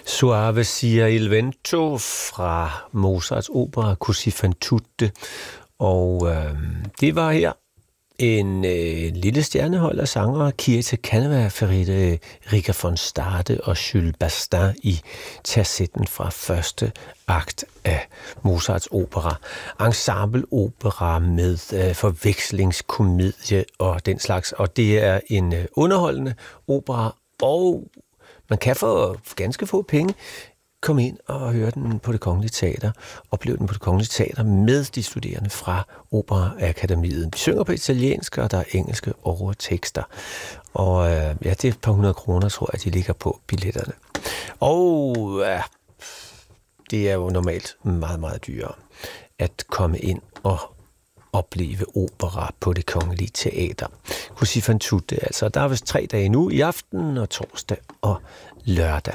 Suave sia il vento fra Mozarts opera Così fan tutte. Og det var her en lille stjernehold af sangere, Kirte Canova, Feride, Rika von Stade og Jules Bastin i tercetten fra første akt af Mozarts opera. Ensembleopera med forvekslingskomedie og den slags. Og det er en underholdende opera, og man kan for ganske få penge komme ind og høre den på Det Kongelige Teater, opleve den på Det Kongelige Teater med de studerende fra Operaakademiet. Vi synger på italiensk, og der er engelske overtekster. Og ja, det er et par 100 kroner, tror jeg, de ligger på billetterne. Og ja, det er jo normalt meget, meget dyrere at komme ind og opleve opera på Det Kongelige Teater. Così fan tutte, altså. Der er vist 3 dage nu, i aften og torsdag og lørdag.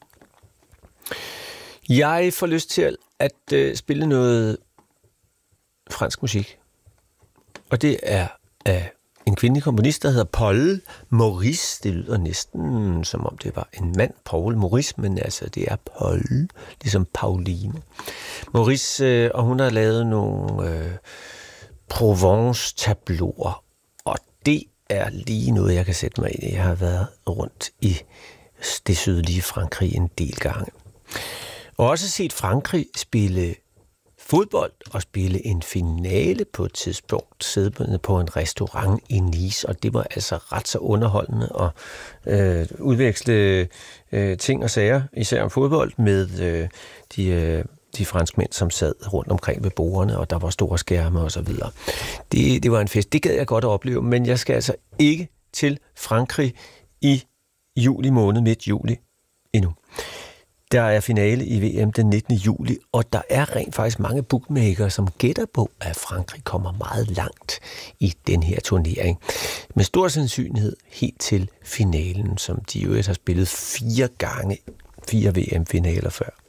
Jeg får lyst til at spille noget fransk musik. Og det er af en kvindelig komponist, der hedder Paul Maurice. Det lyder næsten som om det var en mand, Paul Maurice, men altså det er Paul, ligesom Pauline. Maurice, og hun har lavet nogle Provence-tableauer, og det er lige noget, jeg kan sætte mig ind i. Jeg har været rundt i det sydlige Frankrig en del gange. Og også set Frankrig spille fodbold og spille en finale på et tidspunkt, sidde på en restaurant i Nice, og det var altså ret så underholdende at udveksle ting og sager, især om fodbold, med de franskmænd, som sad rundt omkring ved bordene, og der var store skærme og så videre. Det var en fest. Det gad jeg godt at opleve, men jeg skal altså ikke til Frankrig i juli måned, midt juli endnu. Der er finale i VM den 19. juli, og der er rent faktisk mange bookmakere, som gætter på, at Frankrig kommer meget langt i den her turnering. Med stor sandsynlighed helt til finalen, som de jo har spillet 4 VM-finaler før.